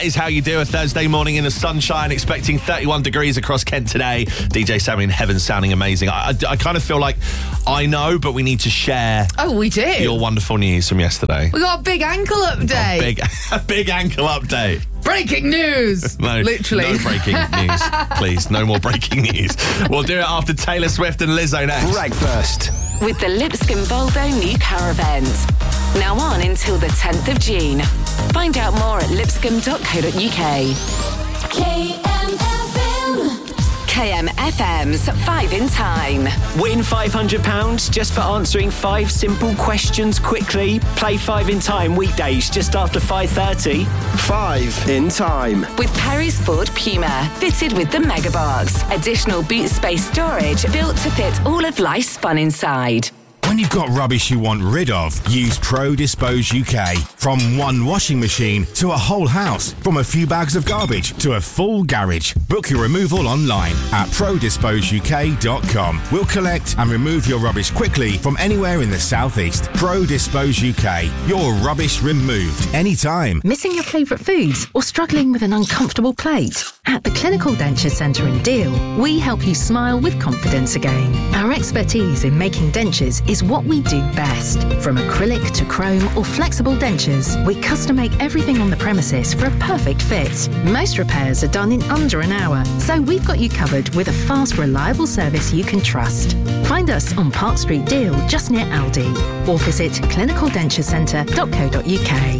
That is how you do a Thursday morning in the sunshine, expecting 31 degrees across Kent today. DJ Sammy in Heaven sounding amazing. I kind of feel like I know, but we need to share. Oh, we do. Your wonderful news from yesterday. We got a big ankle update. A big ankle update. Breaking news! No, literally. No breaking news. Please, no more breaking news. We'll do it after Taylor Swift and Lizzo next. Breakfast. With the Lipscomb Volvo New Car Event. Now on until the 10th of June. Find out more at lipscomb.co.uk. KMFM's 5 in Time. Win £500 just for answering 5 simple questions quickly. Play 5 in Time weekdays just after 5:30. 5 in Time. With Perry's Ford Puma, fitted with the Mega Box. Additional boot space storage built to fit all of life's fun inside. When you've got rubbish you want rid of, use Pro Dispose UK. From one washing machine to a whole house, from a few bags of garbage to a full garage. Book your removal online at prodisposeuk.com. We'll collect and remove your rubbish quickly from anywhere in the southeast. Pro Dispose UK. Your rubbish removed anytime. Missing your favourite foods or struggling with an uncomfortable plate? At the Clinical Denture Centre in Deal, we help you smile with confidence again. Our expertise in making dentures is what we do best. From acrylic to chrome or flexible dentures, we custom make everything on the premises for a perfect fit. Most repairs are done in under an hour, so we've got you covered with a fast, reliable service you can trust. Find us on Park Street Deal, just near Aldi, or visit clinicaldenturecentre.co.uk.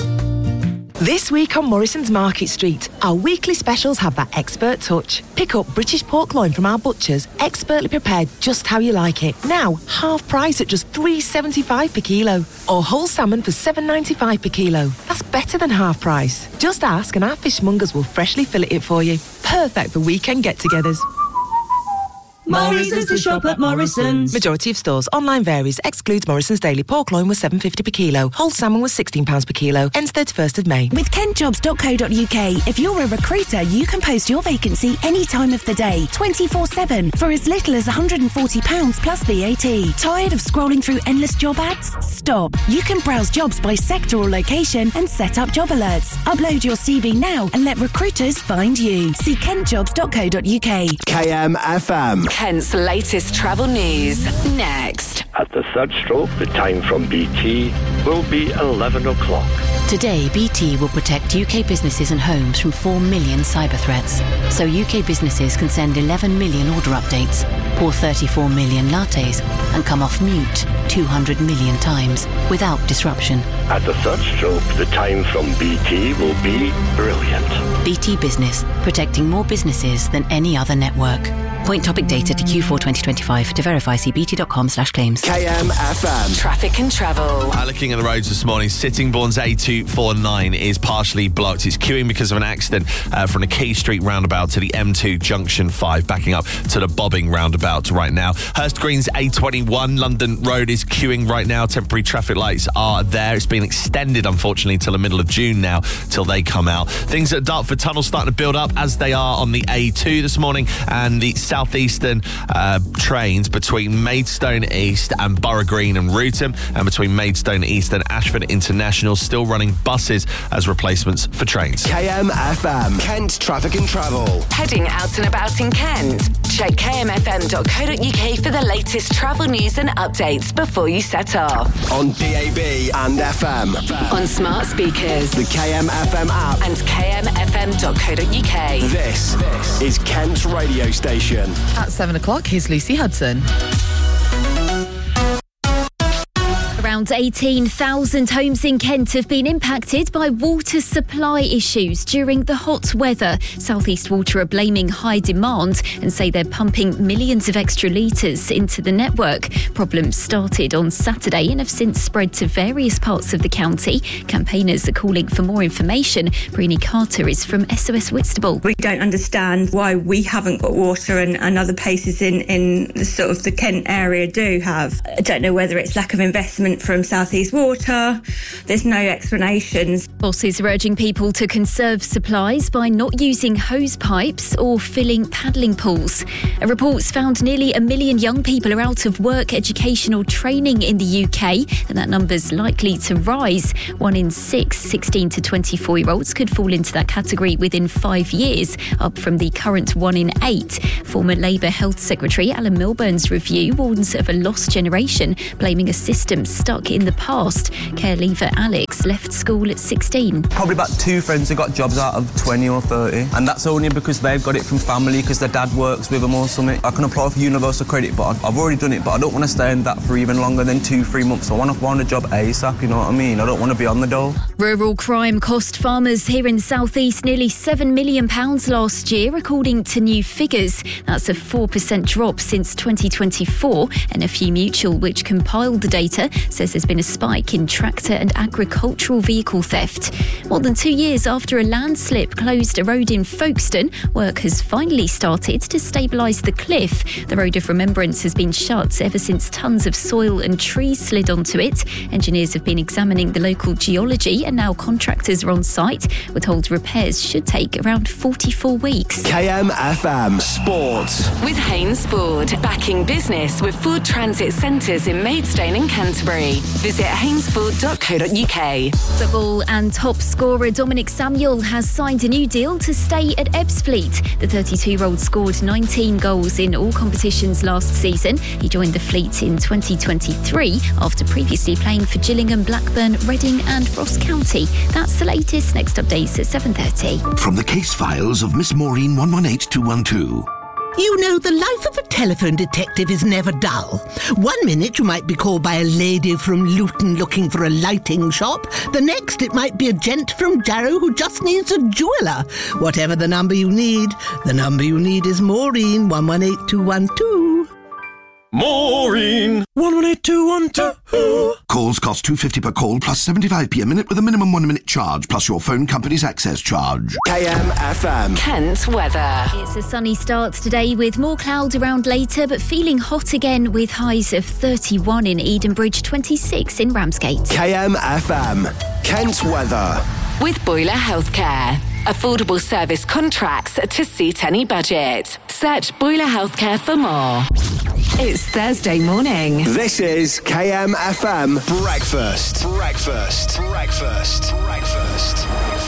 This week on Morrison's Market Street, our weekly specials have that expert touch. Pick up British pork loin from our butchers, expertly prepared just how you like it. Now, half price at just $3.75 per kilo. Or whole salmon for $7.95 per kilo. That's better than half price. Just ask and our fishmongers will freshly fillet it for you. Perfect for weekend get-togethers. Morrison's to shop at Morrison's. Majority of stores. Online varies. Excludes Morrison's daily. Pork loin was $7.50 per kilo. Whole salmon was £16 per kilo. Ends 31st of May. With kentjobs.co.uk, if you're a recruiter, you can post your vacancy any time of the day, 24/7, for as little as £140 plus VAT. Tired of scrolling through endless job ads? Stop. You can browse jobs by sector or location and set up job alerts. Upload your CV now and let recruiters find you. See kentjobs.co.uk. KMFM. Kent's latest travel news. Next. At the third stroke, the time from BT will be 11 o'clock. Today, BT will protect UK businesses and homes from 4 million cyber threats. So UK businesses can send 11 million order updates, pour 34 million lattes, and come off mute 200 million times without disruption. At the third stroke, the time from BT will be brilliant. BT Business, protecting more businesses than any other network. Point topic data to Q4 2025. To verify, see bt.com/claims. KMFM. Traffic and travel. Looking at the roads this morning, Sittingbourne's A249 is partially blocked. It's queuing because of an accident from the Key Street roundabout to the M2 Junction 5, backing up to the Bobbing roundabout right now. Hurst Green's A21 London Road is queuing right now. Temporary traffic lights are there. It's been extended, unfortunately, till the middle of June now, till they come out. Things at Dartford Tunnel starting to build up, as they are on the A2 this morning, and the southeastern trains between Maidstone East and Borough Green and Rootham, and between Maidstone East and Ashford International, still running buses as replacements for trains. KMFM. Kent Traffic and Travel. Heading out and about in Kent? Check kmfm.co.uk for the latest travel news and updates before you set off. On DAB and FM. On smart speakers. The KMFM app. And kmfm.co.uk. This is Kent's radio station. At 7 o'clock, here's Lucy Hudson. Around 18,000 homes in Kent have been impacted by water supply issues during the hot weather. South East Water are blaming high demand and say they're pumping millions of extra litres into the network. Problems started on Saturday and have since spread to various parts of the county. Campaigners are calling for more information. Brini Carter is from SOS Whitstable. We don't understand why we haven't got water and other places in the sort of the Kent area do have. I don't know whether it's lack of investment from South East Water. There's no explanations. Bosses are urging people to conserve supplies by not using hose pipes or filling paddling pools. A report's found nearly 1 million young people are out of work, education or training in the UK, and that number's likely to rise. 1 in 6 16 to 24-year-olds could fall into that category within 5 years, up from the current 1 in 8. Former Labour Health Secretary Alan Milburn's review warns of a lost generation, blaming a system stuck in the past. Care leaver Alex left school at 16. Probably about 2 friends who got jobs out of 20 or 30, and that's only because they've got it from family, because their dad works with them or something. I can apply for universal credit, but I've already done it, but I don't want to stay in that for even longer than 2-3 months. I want to find a job ASAP, you know what I mean? I don't want to be on the dole. Rural crime cost farmers here in South East nearly £7 million last year, according to new figures. That's a 4% drop since 2024. NFU Mutual, which compiled the data, says there's been a spike in tractor and agricultural vehicle theft. More than 2 years after a landslip closed a road in Folkestone, work has finally started to stabilise the cliff. The Road of Remembrance has been shut ever since tons of soil and trees slid onto it. Engineers have been examining the local geology, and now contractors are on site. We're told repairs should take around 44 weeks. KMFM Sports. With Haynes Ford, backing business with Ford Transit Centres in Maidstone and Canterbury. Visit haynesford.co.uk. Football and top scorer Dominic Samuel has signed a new deal to stay at Ebbsfleet. The 32-year-old scored 19 goals in all competitions last season. He joined the Fleet in 2023 after previously playing for Gillingham, Blackburn, Reading and Ross County. That's the latest. Next updates at 7:30. From the case files of Miss Maureen 118212. You know, the life of a telephone detective is never dull. 1 minute you might be called by a lady from Luton looking for a lighting shop. The next it might be a gent from Jarrow who just needs a jeweller. Whatever the number you need is Maureen 118212. Maureen 118212. Calls cost £2.50 per call plus 75p a minute with a minimum 1 minute charge plus your phone company's access charge. KMFM. Kent weather. It's a sunny start today with more clouds around later, but feeling hot again with highs of 31 in Edenbridge, 26 in Ramsgate. KMFM. Kent weather. With Boiler Healthcare. Affordable service contracts to suit any budget. Search Boiler Healthcare for more. It's Thursday morning. This is KMFM Breakfast. Breakfast. Breakfast. Breakfast.